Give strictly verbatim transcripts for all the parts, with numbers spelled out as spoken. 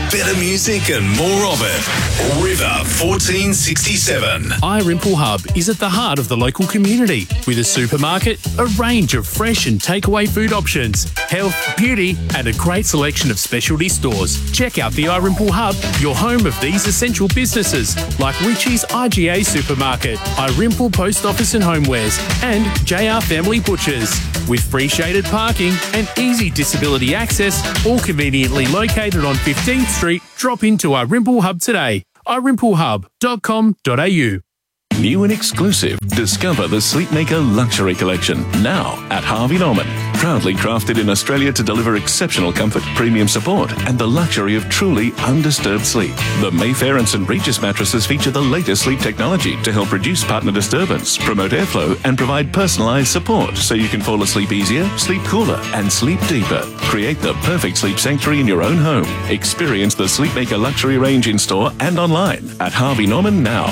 better music and more of it. River fourteen sixty-seven. iRimple Hub is at the heart of the local community with a supermarket, a range of fresh and takeaway food options, health, beauty and a great selection of specialty stores. Check out the iRimple Hub, your home of these essential businesses like Richie's I G A Supermarket, iRimple Post Office and Homewares and J R Family Butchers. With free shaded parking and easy disability access, all conveniently located on fifteenth Street, drop into iRimple Hub today. i rimple hub dot com dot a u. New and exclusive. Discover the Sleepmaker Luxury Collection now at Harvey Norman. Proudly crafted in Australia to deliver exceptional comfort, premium support and the luxury of truly undisturbed sleep. The Mayfair and St Regis mattresses feature the latest sleep technology to help reduce partner disturbance, promote airflow and provide personalised support so you can fall asleep easier, sleep cooler and sleep deeper. Create the perfect sleep sanctuary in your own home. Experience the Sleepmaker Luxury range in store and online at Harvey Norman now.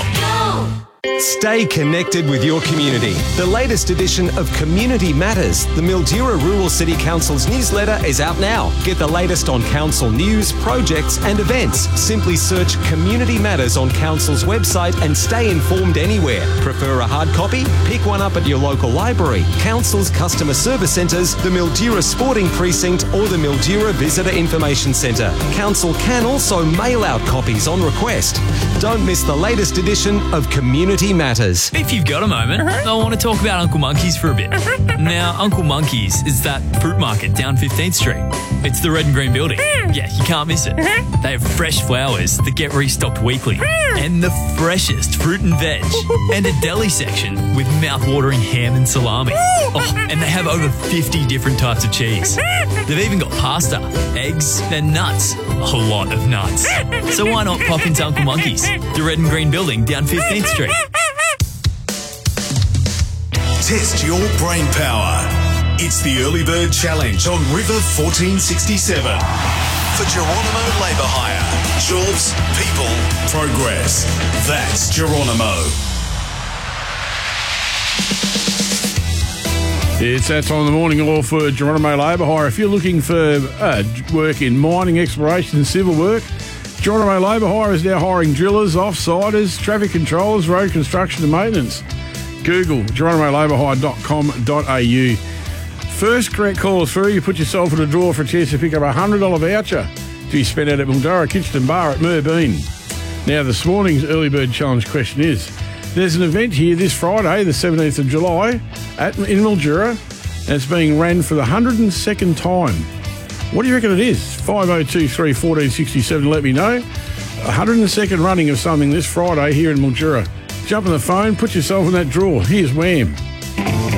Stay connected with your community. The latest edition of Community Matters, the Mildura Rural City Council's newsletter, is out now. Get the latest on council news, projects and events. Simply search Community Matters on council's website and stay informed anywhere. Prefer a hard copy? Pick one up at your local library, council's customer service centres, the Mildura Sporting Precinct or the Mildura Visitor Information Centre. Council can also mail out copies on request. Don't miss the latest edition of Community Matters. If you've got a moment, I want to talk about Uncle Monkey's for a bit. Now, Uncle Monkey's is that fruit market down fifteenth Street. It's the red and green building. Yeah, you can't miss it. They have fresh flowers that get restocked weekly and the freshest fruit and veg and a deli section with mouth-watering ham and salami. Oh, and they have over fifty different types of cheese. They've even got pasta, eggs and nuts. A lot of nuts. So why not pop into Uncle Monkey's, the red and green building down fifteenth Street. Test your brain power. It's the Early Bird Challenge on River fourteen sixty-seven. For Geronimo Labour Hire. Jobs, people, progress. That's Geronimo. It's that time of the morning all for Geronimo Labour Hire. If you're looking for uh, work in mining, exploration and civil work, Geronimo Labour Hire is now hiring drillers, off-siders, traffic controllers, road construction and maintenance. Google geronimo labour hire dot com dot a u. First correct call through, you put yourself in a draw for a chance to pick up a one hundred dollars voucher to be spent out at Mildura Kitchen Bar at Merbean. Now, this morning's Early Bird Challenge question is, there's an event here this Friday, the seventeenth of July, at in Mildura, and it's being ran for the one hundred second time. What do you reckon it is? five oh two three, one four six seven, let me know. one hundred second running of something this Friday here in Mildura. Jump on the phone, put yourself in that draw. Here's Wham.